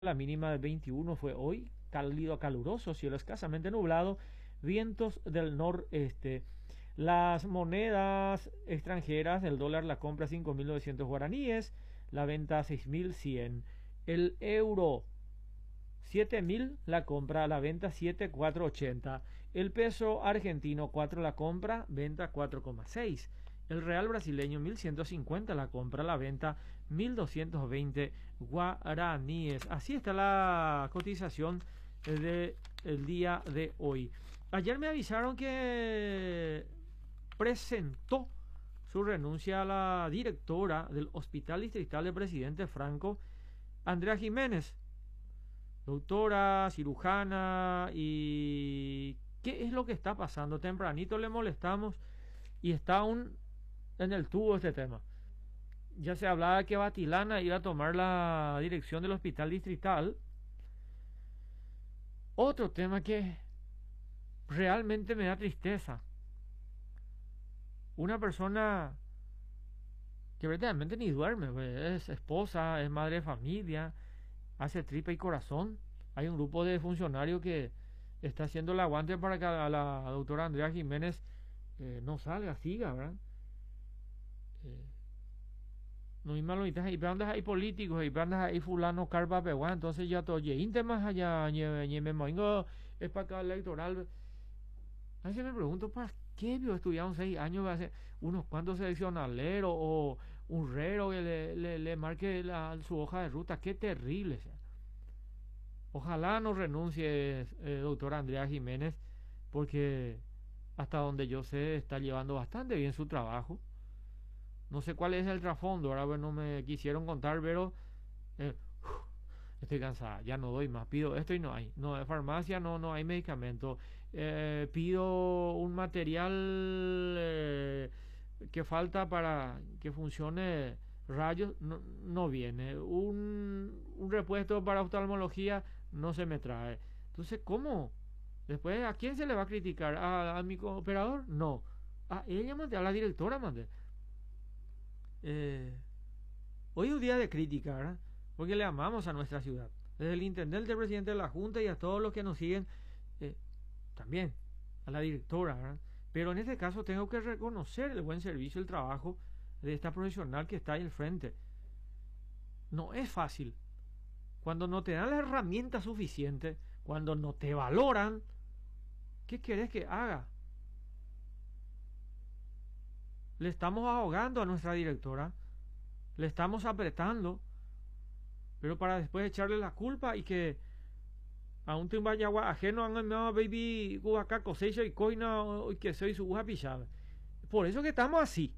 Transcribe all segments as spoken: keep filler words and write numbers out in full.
La mínima de veintiuno fue hoy, cálido a caluroso, cielo escasamente nublado, vientos del noreste. Las monedas extranjeras, el dólar la compra cinco mil novecientos guaraníes, la venta seis mil cien. El euro siete mil la compra, la venta siete mil cuatrocientos ochenta. El peso argentino cuatro la compra, venta cuatro coma seis. El real brasileño mil ciento cincuenta la compra, la venta mil doscientos veinte guaraníes. Así está la cotización del día de hoy. Ayer me avisaron que presentó su renuncia a la directora del Hospital Distrital del Presidente Franco, Andrea Jiménez, doctora, cirujana. ¿Y qué es lo que está pasando? Tempranito le molestamos y está aún en el tubo este tema. Ya se hablaba que Batilana iba a tomar la dirección del Hospital Distrital. Otro tema que realmente me da tristeza. Una persona que verdaderamente ni duerme, pues, es esposa, es madre de familia, hace tripa y corazón. Hay un grupo de funcionarios que está haciendo el aguante para que a la doctora Andrea Jiménez eh, no salga, siga, ¿verdad? Eh, no hay malo, hay bandas ahí políticos, hay bandas ahí fulano, carpa, peguá, entonces ya todo, ye, más allá, ye, me moingo, es para acá electoral. A veces me pregunto, ¿para qué vio estudiaron seis años? Va a ser unos cuantos seleccionaleros o un rero que le, le, le marque la, su hoja de ruta. Qué terrible. Sea. Ojalá no renuncie, eh, doctora Andrea Jiménez, porque hasta donde yo sé está llevando bastante bien su trabajo. No sé cuál es el trasfondo, ahora no me quisieron contar, pero eh, estoy cansada, ya no doy más, pido esto y no hay, no de farmacia, no, no hay medicamento, eh, pido un material eh, que falta para que funcione rayos, no, no viene, un, un repuesto para oftalmología no se me trae. Entonces, ¿cómo? Después, ¿a quién se le va a criticar? ¿A, a mi operador? No. A ella mandé, a la directora mandé. Eh, hoy es un día de crítica, ¿verdad? Porque le amamos a nuestra ciudad. Desde el intendente, el presidente de la Junta y a todos los que nos siguen, eh, también a la directora, ¿verdad? Pero en este caso tengo que reconocer el buen servicio, el trabajo de esta profesional que está ahí al frente. No es fácil. Cuando no te dan la herramienta suficiente, cuando no te valoran, ¿qué querés que haga? Le estamos ahogando a nuestra directora, le estamos apretando, pero para después echarle la culpa y que a un timbayagua ajeno a no baby acá cosecha y coina y que soy su uja pichada. Por eso que estamos así.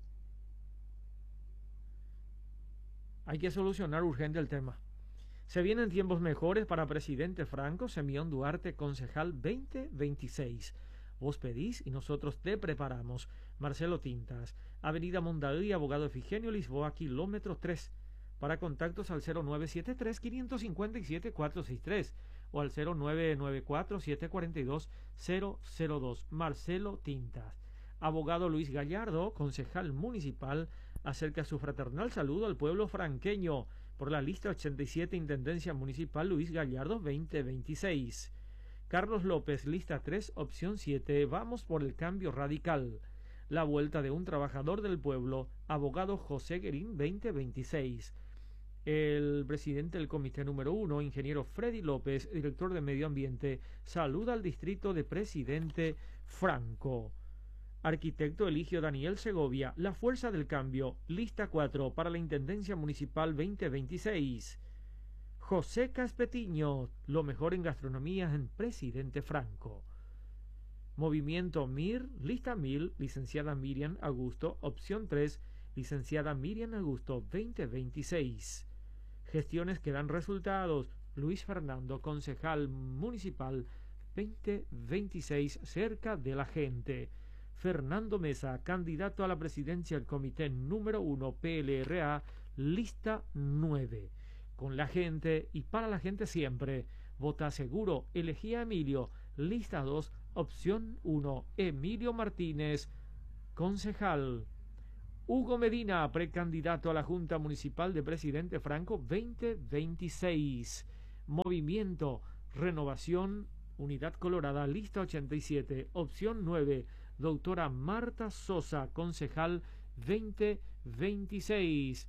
Hay que solucionar urgente el tema. Se vienen tiempos mejores para presidente Franco, Semillón Duarte, concejal veinte veintiséis. Vos pedís y nosotros te preparamos. Marcelo Tintas, Avenida Mondaí, Abogado Efigenio Lisboa, kilómetro tres. Para contactos al cero nueve siete tres, cinco cinco siete, cuatro seis tres o al cero nueve nueve cuatro, siete cuatro dos, cero cero dos. Marcelo Tintas. Abogado Luis Gallardo, concejal municipal, acerca su fraternal saludo al pueblo franqueño por la lista ochenta y siete, Intendencia Municipal Luis Gallardo veinte veintiséis. Carlos López, lista tres, opción siete, vamos por el cambio radical. La vuelta de un trabajador del pueblo, abogado José Guerín veinte veintiséis. El presidente del comité número uno, ingeniero Freddy López, director de Medio Ambiente, saluda al distrito de Presidente Franco. Arquitecto Eligio Daniel Segovia, la fuerza del cambio, lista cuatro para la Intendencia Municipal veinte veintiséis. José Caspetiño, lo mejor en gastronomía en Presidente Franco. Movimiento M I R, lista mil, licenciada Miriam Augusto, opción tres, licenciada Miriam Augusto veinte veintiséis. Gestiones que dan resultados, Luis Fernando, concejal municipal veinte veintiséis, cerca de la gente. Fernando Mesa, candidato a la presidencia del comité número uno P L R A, lista nueve. Con la gente y para la gente siempre. Vota seguro, elegí a Emilio, lista dos, opción uno, Emilio Martínez, concejal. Hugo Medina, precandidato a la Junta Municipal de Presidente Franco veinte veintiséis. Movimiento Renovación, Unidad Colorada, lista ochenta y siete, opción nueve, doctora Marta Sosa, concejal veinte veintiséis.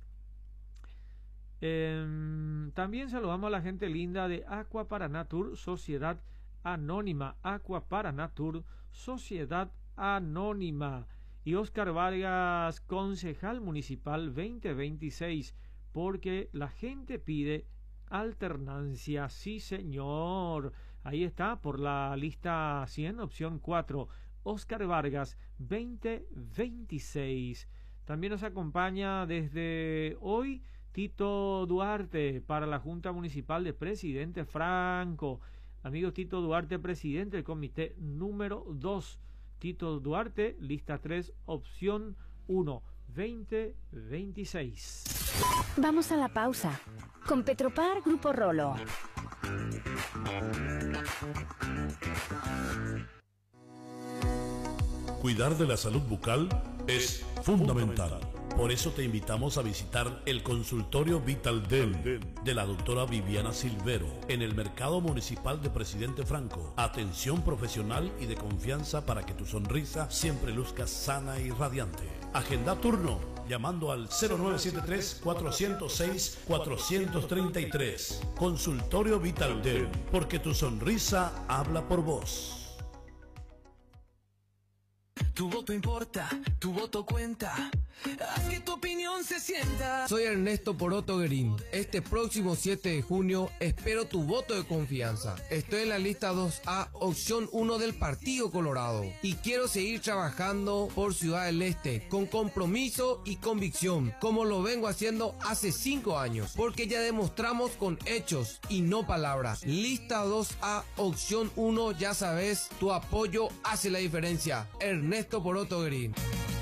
Eh, también saludamos a la gente linda de Aqua Paraná Tour, Sociedad Anónima, Aqua Paraná Tour, Sociedad Anónima. Y Oscar Vargas, concejal municipal veinte veintiséis, porque la gente pide alternancia. Sí, señor. Ahí está, por la lista cien, opción cuatro, Oscar Vargas veinte veintiséis. También nos acompaña desde hoy Tito Duarte para la Junta Municipal de Presidente Franco. Amigo Tito Duarte, presidente del comité número dos. Tito Duarte, lista tres, opción uno, veinte veintiséis. Vamos a la pausa. Con Petropar Grupo Rolo. Cuidar de la salud bucal es fundamental. Por eso te invitamos a visitar el consultorio Vital Del de la doctora Viviana Silvero en el Mercado Municipal de Presidente Franco. Atención profesional y de confianza para que tu sonrisa siempre luzca sana y radiante. Agenda turno llamando al cero nueve siete tres, cuatro cero seis, cuatro tres tres. Consultorio Vital Del, porque tu sonrisa habla por vos. Tu voto importa, tu voto cuenta. Haz que tu opinión se sienta. Soy Ernesto Poroto Guerín. Este próximo siete de junio espero tu voto de confianza. Estoy en la lista dos A, opción uno del Partido Colorado. Y quiero seguir trabajando por Ciudad del Este con compromiso y convicción, como lo vengo haciendo hace cinco años. Porque ya demostramos con hechos y no palabras. Lista dos A, opción uno, ya sabes, tu apoyo hace la diferencia. Ernesto Poroto Guerín.